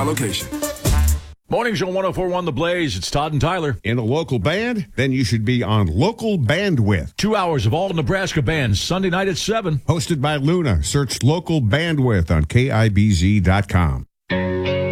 by location. Morning Show 104.1 The Blaze. It's Todd and Tyler. In a local band? Then you should be on Local Bandwidth. 2 hours of all Nebraska bands, Sunday night at 7. Hosted by Luna. Search Local Bandwidth on KIBZ.com.